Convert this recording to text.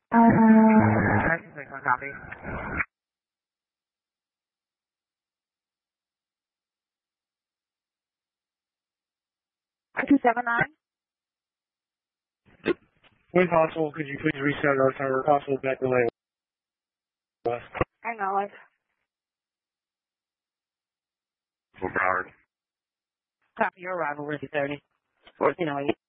Copy. 279. When possible, could you please restart our timer? Possible back delay. Hang on. Broward. Copy your arrival, Ricky 30. 1408.